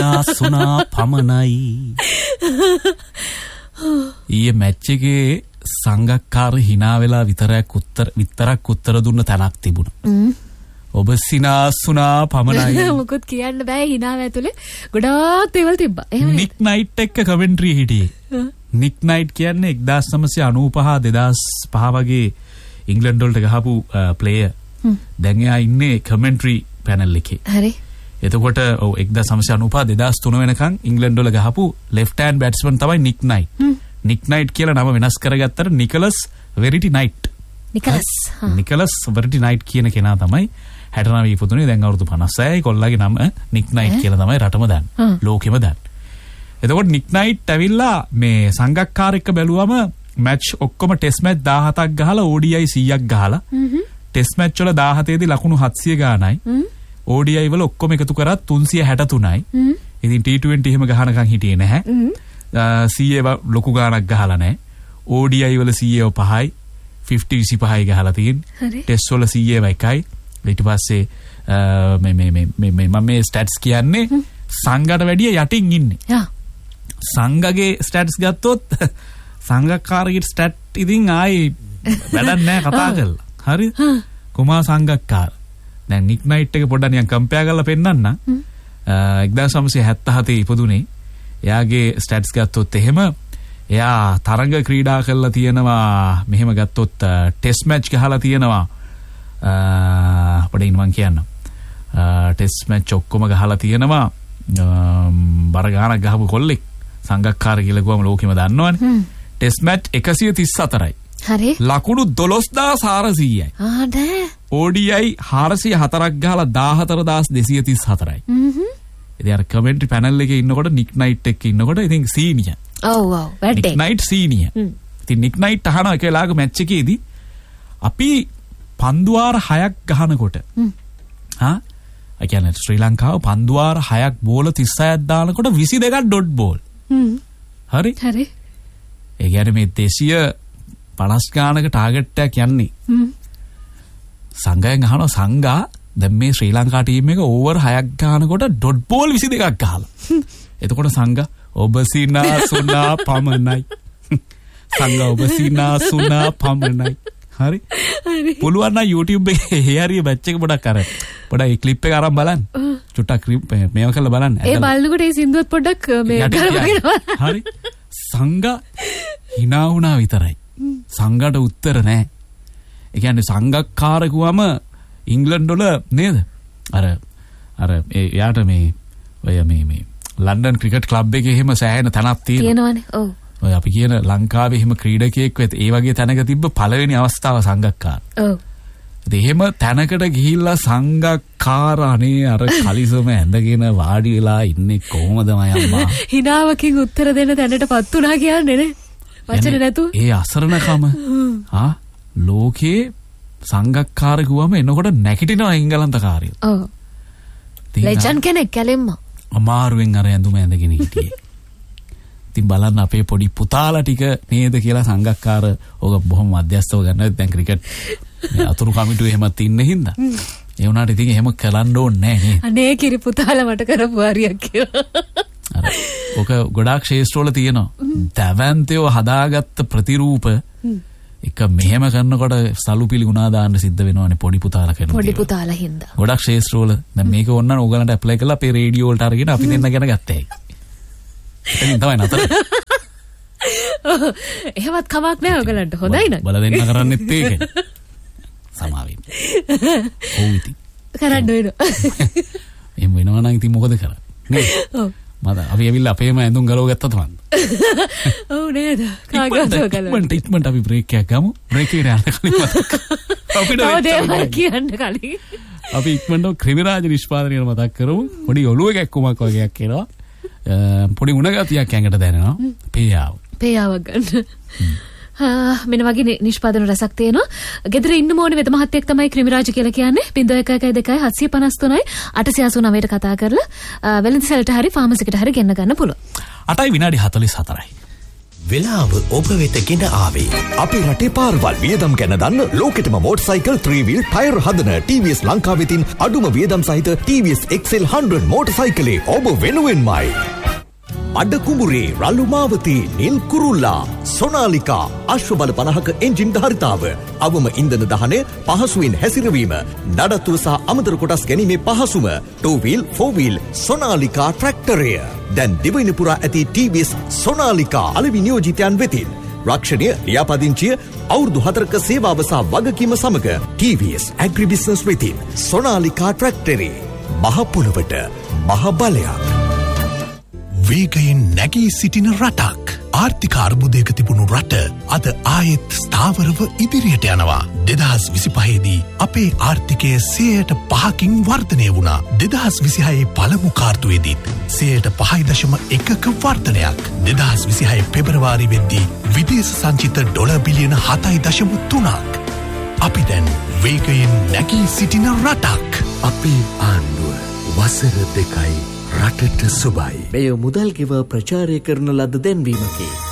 සුනා පමණයි. ඊයේ මැච් එකේ සංගක්කාර hina වෙලා විතරක් උත්තර දුන්න තැනක් තිබුණා. ඔබ සිනාසුනා පමණයි. මොකොත් කියන්න බෑ hinaව ඇතුලේ ගොඩාක් දේවල් තිබ්බා. එහෙම නික් නයිට් එක්ක කමෙන්ටරි හිටියේ. නික් නයිට් කියන්නේ 1995 2005 වගේ ඉංග්ලන්ඩ් වලට ගහපු ප්ලේයර්. දැන් එයා ඉන්නේ කමෙන්ටරි පැනල් එකේ. හරි. එතකොට ඔව් 1995 2003 වෙනකන් ඉංග්ලන්ඩ් වල ගහපු left hand batsman තමයි නික් නයිට්. නික් නයිට් කියලා නම වෙනස් කරගත්තට නිකලස් වෙරිටි නයිට්. නිකලස් වෙරිටි නයිට් කියන කෙනා තමයි 69 ඉපදුනේ. දැන් අවුරුදු 56යි. කොල්ලාගේ නම නික් නයිට් කියලා තමයි රටම දාන්නේ. ලෝකෙම දාන්නේ. එතකොට නික් නයිට් ඇවිල්ලා මේ සංගක්කාර එක්ක බැලුවම මැච් ඔක්කොම ටෙස්ට් මැච් 17ක් ගහලා ODI 100ක් ගහලා ටෙස්ට් මැච් වල 17 දී ලකුණු 700 ගානයි. ODI වල ඔක්කොම එකතු කරත් 363යි. ඉතින් T20 එහෙම ගහනකම් හිටියේ නැහැ. CA ලොකු ගානක් ගහලා නැහැ. ODI වල CA 5යි 50-25යි ගහලා තියෙන්නේ. ටෙස්ට් වල CA 1යි. ඊට පස්සේ මම මේ ස්ටැට්ස් කියන්නේ සංගට වැඩිය යටින් ඉන්නේ. සංගගේ ස්ටැට්ස් ගත්තොත් සංගක්කාරගේ ස්ටැට් ඉතින් ආයේ වැඩක් නැහැ කතා කරලා. හරි? කුමාර සංගක්කාර. දැන් නික් නයිට් එක පොඩ්ඩක් නිකන් කම්පෙයාර් කරලා පෙන්නන්න. 1977 ඉපදුනේ. එයාගේ ස්ටැට්ස් ගත්තොත් එහෙම එයා තරඟ ක්‍රීඩා කරලා තියෙනවා. මෙහෙම ගත්තොත් ටෙස්ට් මැච් ගහලා තියෙනවා. පොඩින් මං කියන්න. ටෙස්ට් මැච් ඔක්කොම ගහලා තියෙනවා. බර ගානක් ගහපු කොල්ලෙක් සංගක්කාර කියලා ගුවම ලෝකෙම දන්නවනේ. Test match 134යි. හරි. ලකුණු 12400යි. ODI 404ක් ගහලා 14234යි. ඉතින් අර කමෙන්ටරි පැනල් එකේ ඉන්නකොට නික් නයිට් එක්ක ඉන්නකොට ඉතින් සීනියර්. ඔව් වැඩේ. නික් නයිට් සීනියර්. ඉතින් නික් නයිට් අහනවා එක වෙලාවක මැච් එකේදී අපි පන්දුවාර 6ක් ගහනකොට ඒ කියන්නේ ශ්‍රී ලංකාව පන්දුවාර 6ක් බෝල 36ක් දානකොට 22ක් ඩොට් බෝල්. හරි? හරි. ඒ කියන්නේ මේ 250 ගානක ටාගට් එකක් යන්නේ. සංගයෙන් අහනවා සංගා දැන් මේ ශ්‍රී ලංකා ටීම් එක ඕවර් 6ක් ගානකොට ඩොට් බෝල් 22ක් ගහලා. එතකොට සංගා ඔබ සිනාසුනා පමණයි. සංගා ඔබ සිනාසුනා පමණයි. හරි? පුළුවන් නම් YouTube එකේ හේහරිය බැච් එක පොඩක් අර පොඩක් ඒ ක්ලිප් එක අරන් බලන්න. චුට්ටක් මේව කරලා බලන්න. ඒ බලනකොට ඒ සින්දුවත් පොඩ්ඩක් මේ කරපගෙන. හරි. සංගා hina වුණා විතරයි. සංගාට උත්තර නැහැ. ඒ කියන්නේ සංගක්කාරකුවම ඉංග්ලන්ඩ් වල නේද? අර එයාට මේ ඔය මේ ලන්ඩන් ක්‍රිකට් ක්ලබ් එකේ එහෙම සෑහෙන තැනක් තියෙනවානේ. ඔව්. ඔය අපි කියන ලංකාවේ එහෙම ක්‍රීඩකයෙක් වෙත් ඒ වගේ තැනක තිබ්බ පළවෙනි අවස්ථාව සංගක්කාර. ඔව්. ඉතින් එහෙම තැනකට ගිහිල්ලා සංගක්කාර අනේ අර කලිසම ඇඳගෙන වාඩි වෙලා ඉන්නේ කොහොමද මයම්මා? හිනාවකින් උත්තර දෙන්න තැනටපත් උනා කියන්නේ නේ. වචන නැතු. ඒ අසරණකම ලෝකේ සංගක්කාර ගුවම එනකොට නැගිටිනවා එංගලන්තකාරයෝ. ඔව්. ලෙජන්ඩ් කෙනෙක් කැලෙම්ම. අමාරුවෙන් අර ඇඳුම ඇඳගෙන හිටියේ. ඉතින් බලන්න අපේ පොඩි පුතාලා ටික නේද කියලා සංගක්කාර ඔක බොහොම මධ්‍යස්ථව ගන්නවා. දැන් ක්‍රිකට් අතුරු කමිටුවේ එහෙමත් ඉන්න හින්දා. ඒ වුණාට ඉතින් එහෙම කරන්න ඕනේ නැහැ නේ. අනේ කිරි පුතාලා මට කරපු හරියක් කියලා. අර ඔක ගොඩාක් ශේෂ්ඨවල තියෙනවා. දැවැන්තයෝ හදාගත්ත ප්‍රතිරූප එක මෙහෙම කරනකොට සලුපිලි ගුණා දාන්න සිද්ධ වෙනවනේ පොඩි පුතාලා කරනවා. පොඩි පුතාලා හින්දා. ගොඩක් ශේෂ්ඨවල දැන් මේක ඕනනම් ඕගලන්ට ඇප්ලයි කරලා අපේ රේඩියෝ වලට අරගෙන අපි දෙන්න ගැන ගත්තා. එතනින් තමයි නතර. එහෙමත් කමක් නැහැ ඔයගලන්ට. හොඳයි නේද? බල දෙන්න කරන්නෙත් ඒක. සමාවෙන්න. ඔව් ඉතින්. කරන්න වෙනවා. එහෙම වෙනවා නම් ඉතින් මොකද කරන්නේ? නේ? ඔව්. මම අපි ඇවිල්ලා අපේම ඇඳුම් ගලව ගත්තද මන්ද? ඔව් නේද? කාගාව ගලව. ඉක්මනට අපි බ්‍රේක් එකක් ගමු. බ්‍රේක් එකට යන්න කලින් අපිට ඔව් කියන්න කලින්. අපි ඉක්මනට ක්‍රිමිරාජ නිෂ්පාදනය මතක් කරමු. පොඩි ඔළුව කැක්කුමක් වගේක් එනවා. පොඩි උණ ගතියක් ඇඟට දැනෙනවා. පේයාවක් ගන්න. මෙන්න වගේ නිෂ්පාදන රසක් තියෙනවා. ගෙදර ඉන්න මොනේ වෙද මහත්තයෙක් තමයි ක්‍රිමිරාජ කියලා කියන්නේ. 0112 753 889ට කතා කරලා වෙළඳ සැලට හරි ෆාමසි එකට හරි ගෙන්න ගන්න පුළුවන්. 8යි විනාඩි 44යි. වෙලාව ඔබ වෙත ගෙන ආවේ. අපේ රටේ පාරවල් වියදම් ගැන දන්න ලෝකෙටම මෝටර්සයිකල් 3-wheel ටයර් හදන TVS ලංකාව වෙතින් අඩුම වියදම් සහිත TVS XL 100 මෝටර්සයිකලේ ඔබ වෙනුවෙන්මයි. අඩ කුඹුරේ රළු මාවතී නිල් කුරුල්ලා සොනාලිකා අශ්ව බල 50ක එන්ජින් ධාරිතාව අවම ඉන්ධන දහනය පහසුවෙන් හැසිරවීම නඩත්තුව සහ අමතර කොටස් ගැනීමේ පහසුම 2-wheel 4-wheel සොනාලිකා ට්‍රැක්ටරය දැන් දිවයින පුරා ඇති TVS සොනාලිකා අලෙවි නියෝජිතයන් වෙතින් රක්ෂණය ලියාපදිංචිය අවුරුදු 4ක සේවාව සහ වගකීම සමග TVS ඇග්‍රිබිස්නස් වෙතින් සොනාලිකා ට්‍රැක්ටරේ මහ පොළවට මහ බලයක්. වේගයෙන් නැගී සිටින රටක් ආර්ථික අර්බුදයක තිබුණු රට අද ආයෙත් ස්ථාවරව ඉදිරියට යනවා. 2025දී අපේ ආර්ථිකය 5%කින් වර්ධනය වුණා. 2026 පළමු කාර්තුවේදීත් 5.1ක වර්ධනයක්. 2026 පෙබරවාරි වෙද්දී විදේශ සංචිත ඩොලර් බිලියන 7.3ක්. අපි දැන් වේගයෙන් නැගී සිටින රටක්. අපේ ආණ්ඩුව වසර 2යි රටට සුබයි. මෙය මුදල් ගෙව ප්‍රචාරය කරන ලද දැන්වීමකි.